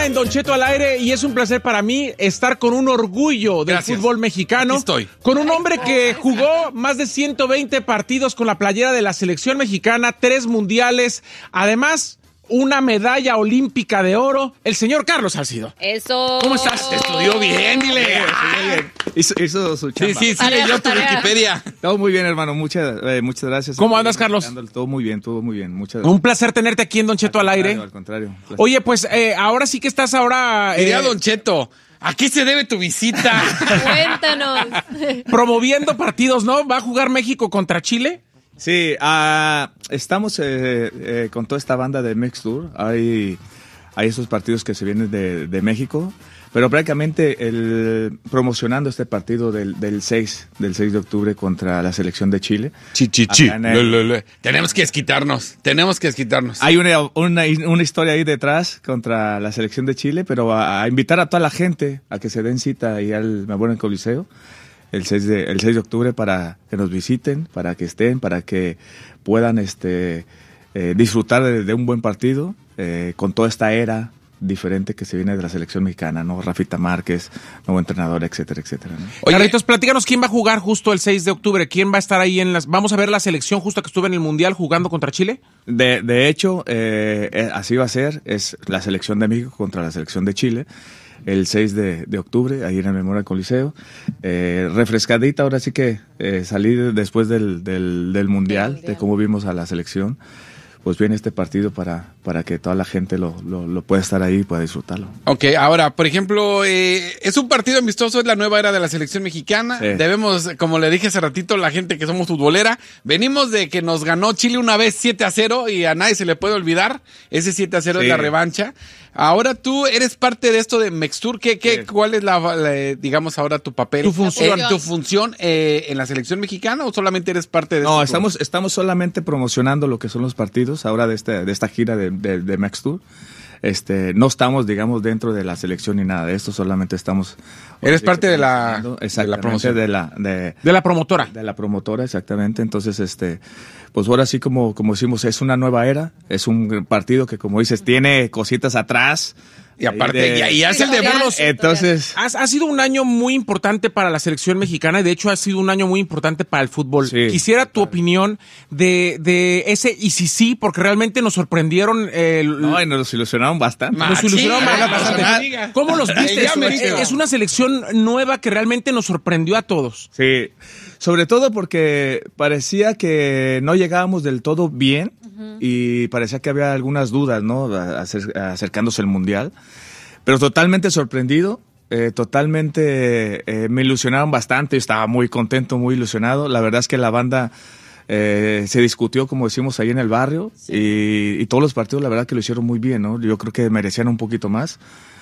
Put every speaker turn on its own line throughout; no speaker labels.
semana en Don Cheto al aire y es un placer para mí estar con un orgullo del fútbol mexicano.
Estoy.
Con un hombre que jugó más de 120 partidos con la playera de la selección mexicana, 3 mundiales, además una medalla olímpica de oro, el señor Carlos Salcido.
Eso.
¿Cómo estás?
Te estudió bien, dile.
Hizo su chamba.
Sí, leyó tu Wikipedia.
Todo muy bien, hermano. Muchas gracias.
¿Cómo andas, Carlos?
Todo muy bien. Muchas gracias.
Un placer tenerte aquí en Don Cheto al aire.
Al contrario.
Oye, pues ahora sí que estás ahora...
Diría Don Cheto, ¿a qué se debe tu visita?
Cuéntanos.
Promoviendo partidos, ¿no? ¿Va a jugar México contra Chile?
Sí, estamos con toda esta banda de Mex Tour. Hay esos partidos que se vienen de México, pero prácticamente promocionando este partido del 6 de octubre contra la selección de Chile.
Tenemos que desquitarnos.
Hay una historia ahí detrás contra la selección de Chile, pero a invitar a toda la gente a que se den cita ahí al Memorial Coliseo. El 6 de octubre para que nos visiten, para que estén, para que puedan disfrutar de un buen partido con toda esta era diferente que se viene de la selección mexicana, ¿no? Rafita Márquez, nuevo entrenador, etcétera, etcétera, ¿no?
Oye, Carlitos, platícanos quién va a jugar justo el 6 de octubre, quién va a estar ahí vamos a ver la selección justo que estuvo en el Mundial jugando contra Chile.
De hecho, así va a ser, es la selección de México contra la selección de Chile. El 6 de octubre, ahí en el Memorial Coliseo. Refrescadita, ahora sí que salí después del Mundial, de cómo vimos a la selección. Pues viene este partido para que toda la gente lo pueda estar ahí y pueda disfrutarlo.
Ok, ahora, por ejemplo, es un partido amistoso, es la nueva era de la selección mexicana. Sí. Debemos, como le dije hace ratito, la gente que somos futbolera, venimos de que nos ganó Chile una vez 7-0 y a nadie se le puede olvidar. Ese 7-0 sí. Es la revancha. Ahora tú eres parte de esto de Mextur. ¿Cuál es digamos ahora tu papel?
Tu función.
¿Tu función en la selección mexicana o solamente eres parte de
No, estamos solamente promocionando lo que son los partidos ahora de esta gira de Mextur. No estamos, digamos, dentro de la selección ni nada de esto, solamente estamos...
Eres parte de la
promoción.
De la promotora.
De la promotora, exactamente. Entonces, pues ahora sí, como decimos, es una nueva era, es un partido que, como dices, tiene cositas atrás.
Y aparte, y hace el debut.
Entonces,
ha sido un año muy importante para la selección mexicana y de hecho ha sido un año muy importante para el fútbol. Sí, quisiera tu opinión de ese y sí, porque realmente nos sorprendieron.
Y nos ilusionaron bastante.
Bastante. ¿Cómo los viste? Es una selección nueva que realmente nos sorprendió a todos.
Sí, sobre todo porque parecía que no llegábamos del todo bien. Y parecía que había algunas dudas, ¿no? Acercándose al Mundial. Pero totalmente sorprendido, me ilusionaron bastante. Estaba muy contento, muy ilusionado. La verdad es que la banda se discutió, como decimos, ahí en el barrio. Sí. Y todos los partidos, la verdad que lo hicieron muy bien, ¿no? Yo creo que merecían un poquito más.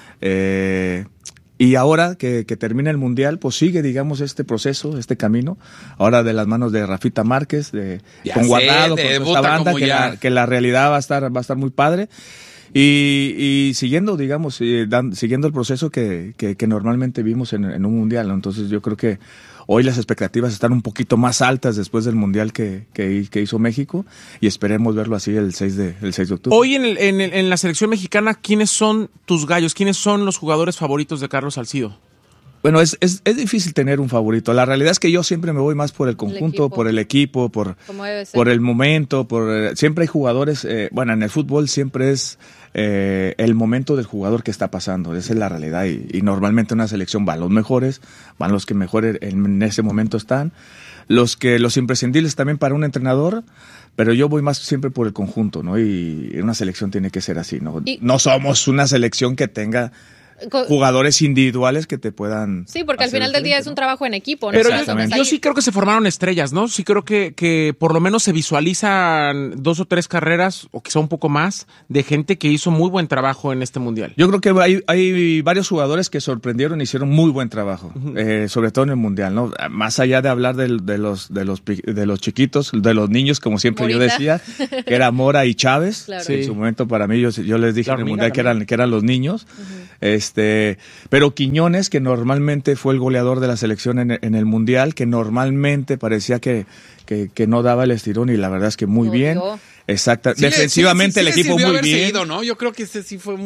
Y ahora que termina el Mundial, pues sigue, digamos, este proceso, este camino, ahora de las manos de Rafita Márquez, con Guardado, con esta banda, que la realidad va a estar muy padre. Y siguiendo, digamos, siguiendo el proceso que normalmente vimos en un Mundial, ¿no? Entonces yo creo que hoy las expectativas están un poquito más altas después del Mundial que hizo México y esperemos verlo así el 6 de octubre.
Hoy en la selección mexicana, ¿quiénes son tus gallos? ¿Quiénes son los jugadores favoritos de Carlos Salcido?
Bueno, es difícil tener un favorito. La realidad es que yo siempre me voy más por el conjunto, por el equipo, por el momento, siempre hay jugadores, en el fútbol siempre es el momento del jugador que está pasando, esa es la realidad y normalmente una selección van los mejores, van los que mejor en ese momento están, los imprescindibles también para un entrenador, pero yo voy más siempre por el conjunto, ¿no? Y una selección tiene que ser así, ¿no? No somos una selección que tenga jugadores individuales que te puedan...
Sí, porque al final del día es un trabajo en equipo, ¿no?
Pero yo sí creo que se formaron estrellas, ¿no? Sí creo que por lo menos se visualizan 2 o 3 carreras, o quizá un poco más, de gente que hizo muy buen trabajo en este Mundial.
Yo creo que hay varios jugadores que sorprendieron y hicieron muy buen trabajo, sobre todo en el Mundial, ¿no? Más allá de hablar de los chiquitos, de los niños, como siempre Morita. Yo decía, que era Mora y Chávez. Claro. Sí. En su momento para mí, yo les dije en el Mundial que eran los niños. Pero Quiñones, que normalmente fue el goleador de la selección en el Mundial, que normalmente parecía que no daba el estirón y la verdad es que muy bien. Exacto. Sí, defensivamente el equipo muy bien.
Seguido, ¿no? Yo creo que ese sí fue un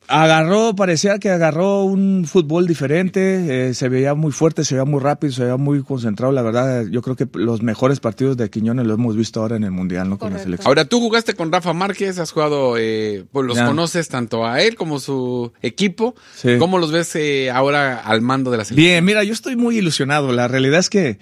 Parecía que agarró un fútbol diferente, se veía muy fuerte, se veía muy rápido, se veía muy concentrado. La verdad, yo creo que los mejores partidos de Quiñones los hemos visto ahora en el Mundial, ¿no? Con la selección.
Ahora, tú jugaste con Rafa Márquez, has jugado, pues los conoces tanto a él como su equipo. Sí. ¿Cómo los ves ahora al mando de la selección?
Bien, mira, yo estoy muy ilusionado. La realidad es que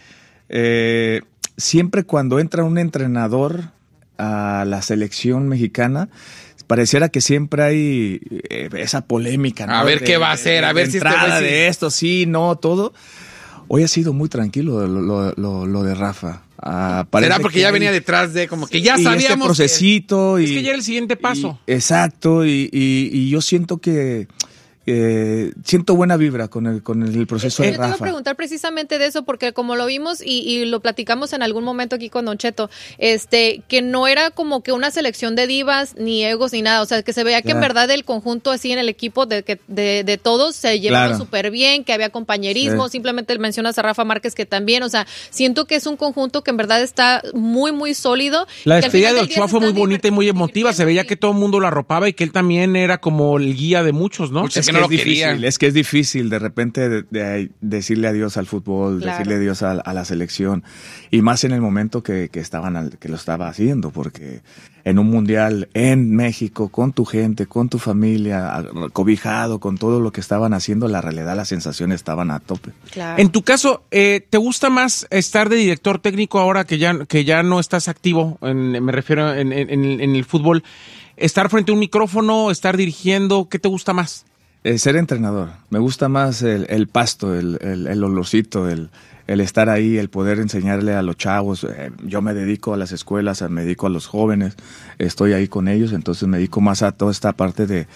siempre cuando entra un entrenador a la selección mexicana, pareciera que siempre hay esa polémica, ¿no?
A ver qué va a hacer, a ver si
entrada de esto, sí, no, todo. Hoy ha sido muy tranquilo lo de Rafa.
¿Será porque ya venía detrás de, como que ya sabíamos?
Este procesito.
Es que ya era el siguiente paso.
Exacto, y yo siento que siento buena vibra con el proceso de Rafa.
Yo te iba a preguntar precisamente de eso, porque como lo vimos y lo platicamos en algún momento aquí con Don Cheto, que no era como que una selección de divas, ni egos, ni nada, o sea, que se veía que en verdad el conjunto así en el equipo de todos se llevaban súper bien, que había compañerismo, simplemente mencionas a Rafa Márquez que también, o sea, siento que es un conjunto que en verdad está muy, muy sólido.
La despedida de Ochoa fue muy bonita y muy emotiva, se veía que todo el mundo lo arropaba y que él también era como el guía de muchos, ¿no?
Es que es difícil de repente de decirle adiós al fútbol, decirle adiós a la selección, y más en el momento que lo estaba haciendo, porque en un mundial en México, con tu gente, con tu familia, cobijado, con todo lo que estaban haciendo, la realidad, las sensaciones estaban a tope.
Claro.
En tu caso, ¿te gusta más estar de director técnico ahora que ya no estás activo, me refiero en el fútbol? ¿Estar frente a un micrófono, estar dirigiendo? ¿Qué te gusta más?
Ser entrenador. Me gusta más el pasto, el olorcito, el estar ahí, el poder enseñarle a los chavos. Yo me dedico a las escuelas, me dedico a los jóvenes, estoy ahí con ellos, entonces me dedico más a toda esta parte de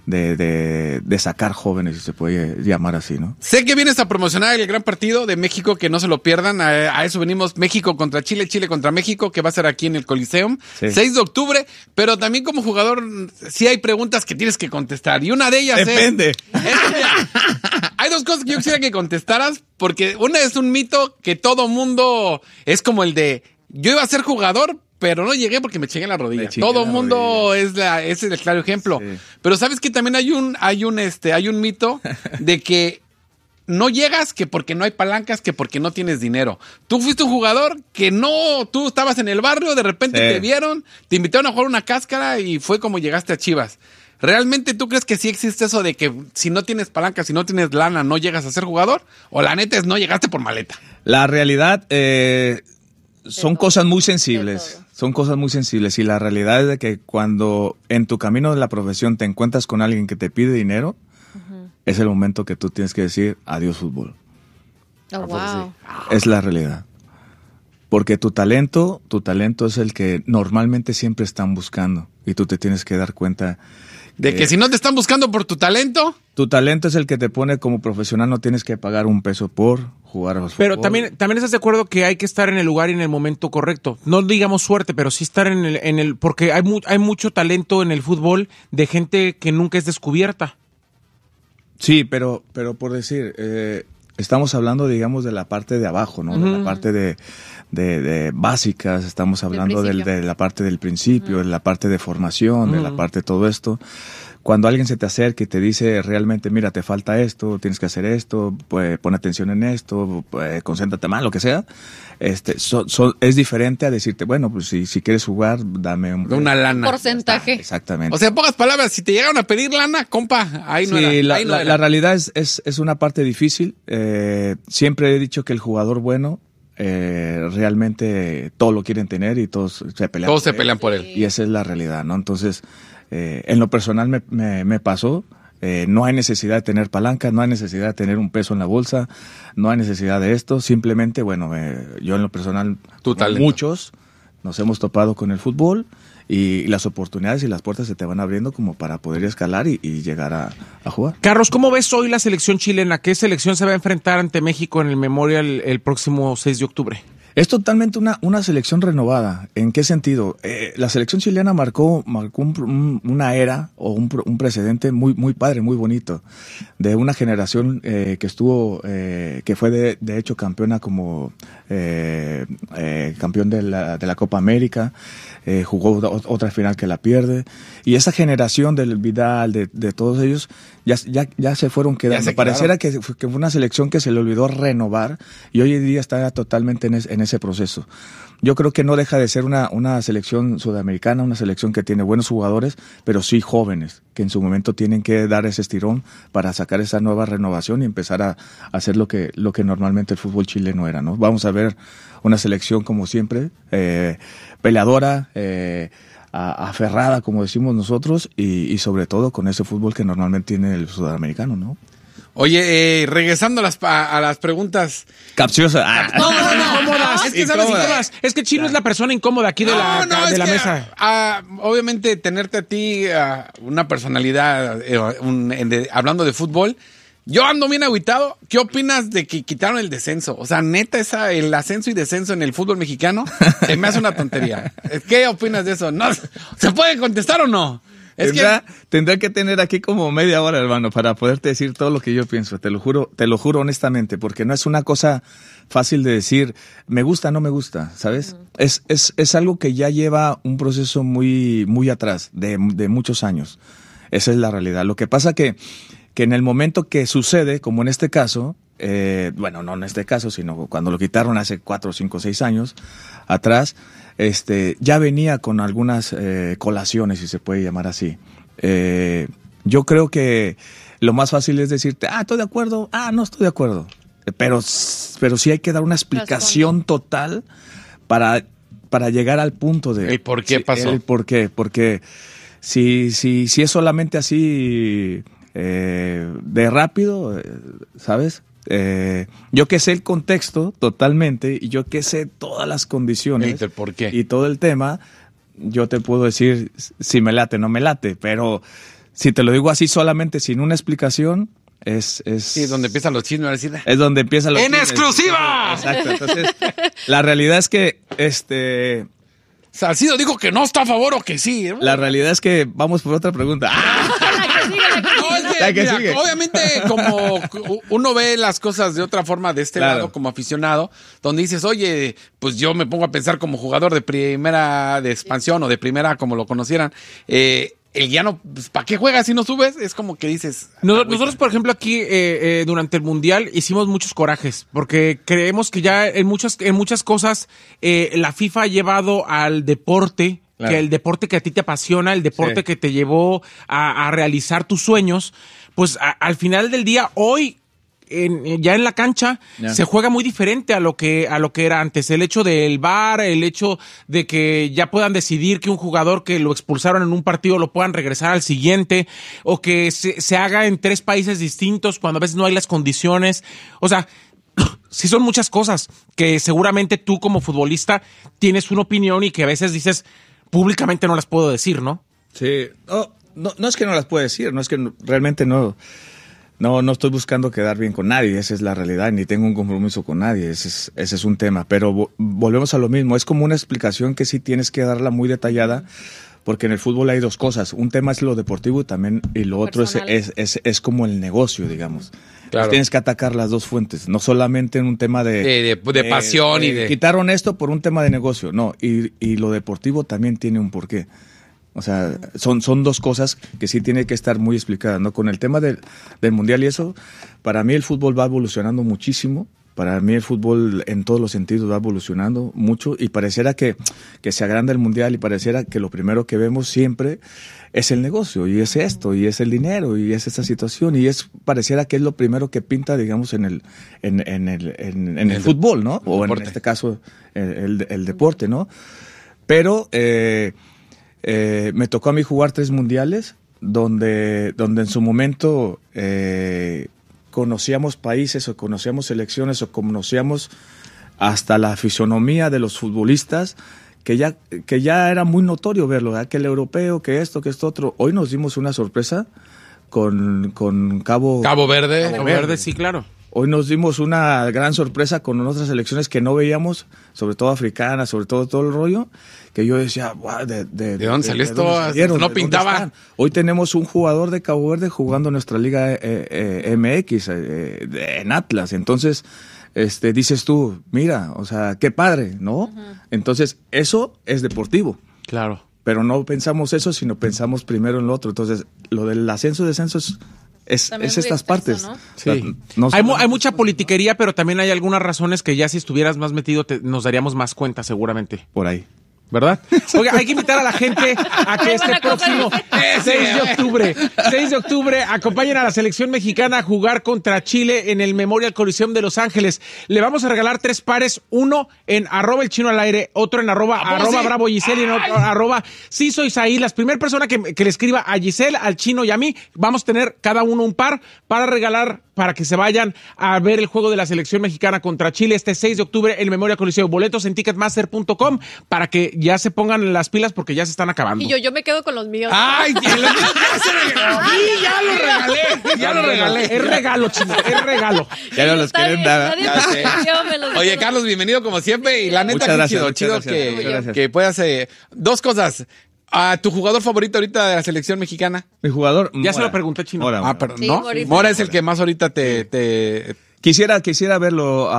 sacar jóvenes, si se puede llamar así, ¿no?
Sé que vienes a promocionar el gran partido de México, que no se lo pierdan. A eso venimos, México contra Chile, Chile contra México, que va a ser aquí en el Coliseum, 6 de octubre, pero también como jugador sí hay preguntas que tienes que contestar, y una de ellas
Depende.
Hay dos cosas que yo quisiera que contestaras, porque una es un mito que todo mundo es como el de, yo iba a ser jugador, pero no llegué porque me chingué la rodilla. Todo el mundo ese es el claro ejemplo. Sí. Pero sabes que también hay un mito de que no llegas que porque no hay palancas, que porque no tienes dinero. Tú fuiste un jugador que tú estabas en el barrio, de repente te vieron, te invitaron a jugar una cáscara y fue como llegaste a Chivas. ¿Realmente tú crees que sí existe eso de que si no tienes palanca, si no tienes lana, no llegas a ser jugador? ¿O la neta es no llegaste por maleta?
La realidad son cosas muy sensibles. Son cosas muy sensibles, y la realidad es de que cuando en tu camino de la profesión te encuentras con alguien que te pide dinero, es el momento que tú tienes que decir adiós fútbol.
Oh, wow.
Es la realidad. Porque tu talento es el que normalmente siempre están buscando, y tú te tienes que dar cuenta
de que si no te están buscando por tu talento
es el que te pone como profesional, no tienes que pagar un peso por jugar al fútbol.
Pero también estás de acuerdo que hay que estar en el lugar y en el momento correcto. No digamos suerte, pero sí estar en el porque hay mucho talento en el fútbol de gente que nunca es descubierta.
Sí, pero por decir, estamos hablando, digamos, de la parte de abajo, ¿no? De la parte de básicas, estamos hablando de la parte del principio, de la parte de formación, de la parte de todo esto. Cuando alguien se te acerca y te dice realmente, mira, te falta esto, tienes que hacer esto, pues, pon atención en esto, pues, concéntrate más, lo que sea, es diferente a decirte, bueno, pues si quieres jugar, dame
una lana.
Porcentaje.
Exactamente.
O sea, en pocas palabras, si te llegaron a pedir lana, compa, ahí no era.
La realidad es una parte difícil. Siempre he dicho que el jugador bueno, realmente todos lo quieren tener y todos se pelean
por él.
Y esa es la realidad, ¿no? Entonces, en lo personal me pasó. No hay necesidad de tener palanca, no hay necesidad de tener un peso en la bolsa, no hay necesidad de esto. Simplemente, bueno, yo en lo personal, muchos nos hemos topado con el fútbol, y las oportunidades y las puertas se te van abriendo como para poder escalar y llegar a jugar.
Carlos, ¿cómo ves hoy la selección chilena? ¿Qué selección se va a enfrentar ante México en el Memorial el próximo 6 de octubre?
Es totalmente una selección renovada. ¿En qué sentido? La selección chilena marcó una era o un precedente muy padre, muy bonito, de una generación que estuvo, que fue de hecho campeona como campeón de la Copa América, jugó otra final que la pierde, y esa generación del Vidal, de todos ellos, ya se fueron quedando. Pareciera que fue una selección que se le olvidó renovar, y hoy en día está totalmente en ese proceso. Yo creo que no deja de ser una selección sudamericana, una selección que tiene buenos jugadores, pero sí jóvenes, que en su momento tienen que dar ese estirón para sacar esa nueva renovación y empezar a hacer lo que normalmente el fútbol chileno era, ¿no? Vamos a ver una selección, como siempre, peleadora, aferrada, como decimos nosotros, y sobre todo con ese fútbol que normalmente tiene el sudamericano, ¿no?
Oye, regresando a las preguntas
capciosas.
No.
Incómodas. Es que Chino es la persona incómoda aquí de la mesa.
Obviamente, tenerte a ti, una personalidad, hablando de fútbol, yo ando bien agüitado. ¿Qué opinas de que quitaron el descenso? O sea, neta, el ascenso y descenso en el fútbol mexicano se me hace una tontería. ¿Qué opinas de eso? ¿No? ¿Se puede contestar o no?
Tendrá que tener aquí como media hora, hermano, para poderte decir todo lo que yo pienso. Te lo juro honestamente, porque no es una cosa fácil de decir, me gusta, no me gusta, ¿sabes? Es algo que ya lleva un proceso muy atrás, de muchos años. Esa es la realidad. Lo que pasa que en el momento que sucede, como en este caso, bueno, no en este caso, sino cuando lo quitaron hace 4, 5, 6 años atrás, ya venía con algunas colaciones, si se puede llamar así. Yo creo que lo más fácil es decirte, estoy de acuerdo, no estoy de acuerdo. Pero sí hay que dar una explicación total para llegar al punto de...
¿Y por qué pasó?
El por qué, porque si es solamente así de rápido, ¿sabes? Yo que sé el contexto totalmente y yo que sé todas las condiciones
¿por qué?
Y todo el tema, yo te puedo decir si me late, no me late, pero si te lo digo así solamente sin una explicación, es
donde empiezan los chismes,
es donde empiezan los
¡En
chismes.
exclusiva!
Exacto, entonces la realidad es que
Salcido dijo que no está a favor o que sí.
La realidad es que vamos por otra pregunta.
La que sigue. Obviamente, como uno ve las cosas de otra forma de este lado como aficionado, donde dices, oye, pues yo me pongo a pensar como jugador de primera de expansión o de primera, como lo conocieran, el ya no, pues, ¿para qué juegas si no subes? Es como que dices...
Nosotros, por ejemplo, aquí durante el Mundial hicimos muchos corajes, porque creemos que ya en muchas cosas la FIFA ha llevado al deporte, claro, que el deporte que a ti te apasiona, el deporte que te llevó a realizar tus sueños, pues al final del día, hoy... ya en la cancha se juega muy diferente a lo que era antes. El hecho del VAR, el hecho de que ya puedan decidir que un jugador que lo expulsaron en un partido lo puedan regresar al siguiente, o que se haga en 3 países distintos cuando a veces no hay las condiciones. O sea, sí son muchas cosas que seguramente tú como futbolista tienes una opinión y que a veces dices públicamente no las puedo decir, ¿no? Sí,
no es que no las pueda decir, no es que realmente no estoy buscando quedar bien con nadie, esa es la realidad, ni tengo un compromiso con nadie, ese es un tema, pero volvemos a lo mismo, es como una explicación que sí tienes que darla muy detallada, porque en el fútbol hay 2 cosas, un tema es lo deportivo y lo otro es como el negocio, digamos. Claro. Tienes que atacar las 2 fuentes, no solamente en un tema de
pasión y de...
Quitaron esto por un tema de negocio, no, y lo deportivo también tiene un porqué. O sea, son 2 cosas que sí tiene que estar muy explicadas, ¿no? Con el tema del Mundial y eso, para mí el fútbol va evolucionando muchísimo. Para mí el fútbol en todos los sentidos va evolucionando mucho y pareciera que se agranda el Mundial y pareciera que lo primero que vemos siempre es el negocio y es esto y es el dinero y es esta situación y pareciera que es lo primero que pinta, digamos, en el fútbol, ¿no? O en este caso el deporte, ¿no? Pero... me tocó a mí jugar 3 mundiales donde en su momento conocíamos países o conocíamos selecciones o conocíamos hasta la fisonomía de los futbolistas que ya era muy notorio verlo, ¿verdad? Que el europeo, que esto otro. Hoy nos dimos una sorpresa con Cabo
Verde.
Cabo Verde, sí, claro.
hoy nos dimos una gran sorpresa con otras selecciones que no veíamos, sobre todo africanas, sobre todo el rollo, que yo decía, wow, ¿de
dónde salió esto? No pintaba.
Hoy tenemos un jugador de Cabo Verde jugando en nuestra Liga MX, en Atlas. Entonces, dices tú, mira, o sea, qué padre, ¿no? Uh-huh. Entonces, eso es deportivo.
Claro.
Pero no pensamos eso, sino pensamos primero en lo otro. Entonces, lo del ascenso y descenso es estas partes. ¿No?
Sí. Hay mucha politiquería, pero también hay algunas razones que ya si estuvieras más metido nos daríamos más cuenta seguramente.
Por ahí.
¿Verdad? Oiga, hay que invitar a la gente a que este próximo 6 de octubre acompañen a la selección mexicana a jugar contra Chile en el Memorial Coliseum de Los Ángeles. Le vamos a regalar 3 pares, uno en @elchinoalaire, otro en @bravo Giselle y en otro @sí soy Saí. La primera persona que le escriba a Giselle, al Chino y a mí, vamos a tener cada uno un par para regalar, para que se vayan a ver el juego de la selección mexicana contra Chile este 6 de octubre en el Memorial Coliseum. Boletos en Ticketmaster.com para que ya se pongan las pilas porque ya se están acabando.
Y yo me quedo con los míos.
¡Ay! Ya lo regalé.
Es regalo, Chino, es regalo.
Ya no los quieren dar.
Oye, Carlos, bienvenido como siempre. Y la neta, chido que puedas... 2 cosas. ¿A tu jugador favorito ahorita de la selección mexicana?
Mi jugador...
Ya se lo pregunté, Chino.
Perdón, ¿no? Mora es el que más ahorita te...
Quisiera verlo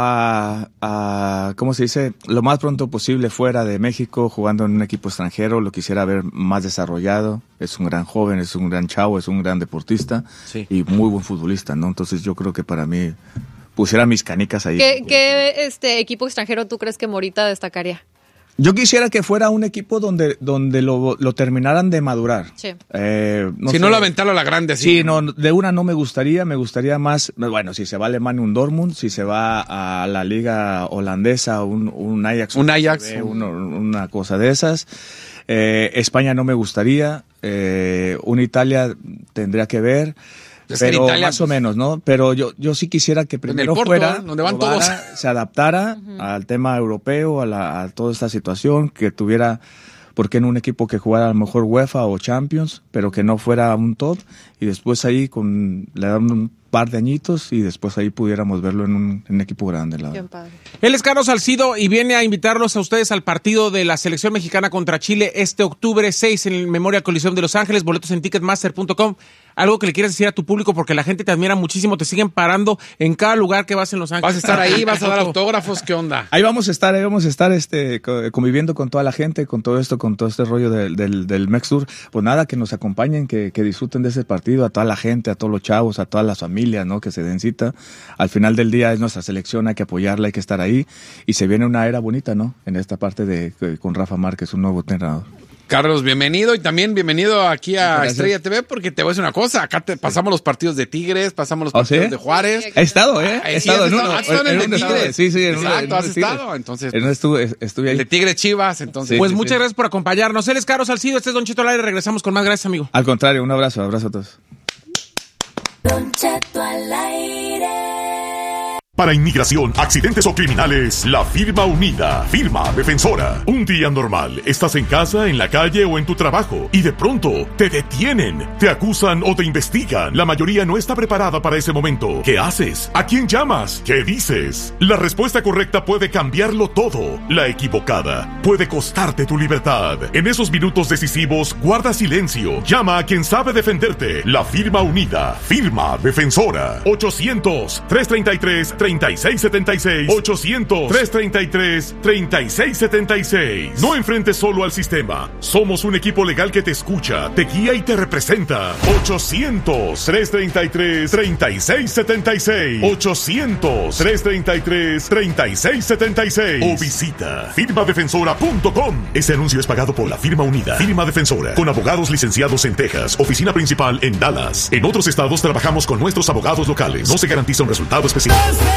¿cómo se dice? Lo más pronto posible fuera de México, jugando en un equipo extranjero. Lo quisiera ver más desarrollado. Es un gran joven, es un gran chavo, es un gran deportista. Sí. Y muy buen futbolista, ¿no? Entonces yo creo que para mí pusiera mis canicas ahí.
¿Qué equipo extranjero tú crees que Morita destacaría?
Yo quisiera que fuera un equipo donde lo terminaran de madurar.
Sí.
No lo aventarlo a la grande.
Sí, no, de una no me gustaría más, bueno, si se va a Alemania un Dortmund, si se va a la liga holandesa un Ajax.
Un Ajax.
Una cosa de esas. España no me gustaría, una Italia tendría que ver. Pero Italia, más o menos, ¿no? Pero yo sí quisiera que primero fuera,
donde van todos,
se adaptara al tema europeo, a toda esta situación, que tuviera, ¿por qué en un equipo que jugara a lo mejor UEFA o Champions, pero que no fuera un top, y después ahí le dan un par de añitos y después ahí pudiéramos verlo en un equipo grande.
Él es Carlos Salcido y viene a invitarlos a ustedes al partido de la selección mexicana contra Chile este octubre 6 en el Memorial Coliseum de Los Ángeles. Boletos en Ticketmaster.com. Algo que le quieras decir a tu público, porque la gente te admira muchísimo, te siguen parando en cada lugar que vas en Los Ángeles.
Vas a estar ahí, vas a dar autógrafos, ¿qué onda?
Ahí vamos a estar conviviendo con toda la gente, con todo este rollo del Mextour. Pues nada, que nos acompañen, que disfruten de ese partido, a toda la gente, a todos los chavos, a todas las familias, ¿no? Que se den cita. Al final del día es nuestra selección, hay que apoyarla, hay que estar ahí, y se viene una era bonita, ¿no? En esta parte con Rafa Márquez, un nuevo entrenador.
Carlos, bienvenido, y también bienvenido aquí a Estrella TV, porque te voy a decir una cosa, acá pasamos los partidos de Tigres, pasamos los partidos de Juárez.
He estado, He estado en uno.
¿Has estado en el de Tigres?
Sí,
exacto, has estado, entonces.
Estuve ahí.
El de Tigres Chivas, entonces.
Pues muchas gracias por acompañarnos. Él es Carlos Salcido, este es Don Cheto al aire, regresamos con más. Gracias, amigo.
Al contrario, un abrazo a todos.
Don Cheto al aire.
Para inmigración, accidentes o criminales, la firma unida, Firma Defensora. Un día normal, estás en casa, en la calle o en tu trabajo y de pronto te detienen, te acusan o te investigan. La mayoría no está preparada para ese momento. ¿Qué haces? ¿A quién llamas? ¿Qué dices? La respuesta correcta puede cambiarlo todo. La equivocada puede costarte tu libertad. En esos minutos decisivos, guarda silencio. Llama a quien sabe defenderte. La firma unida, Firma Defensora. 800-333-3676. 800-333-3676. No enfrentes solo al sistema. Somos un equipo legal que te escucha, te guía y te representa. 800-333-3676. 800-333-3676. O visita firmadefensora.com. Este anuncio es pagado por la Firma Unida, Firma Defensora, con abogados licenciados en Texas, oficina principal en Dallas. En otros estados trabajamos con nuestros abogados locales. No se garantiza un resultado específico.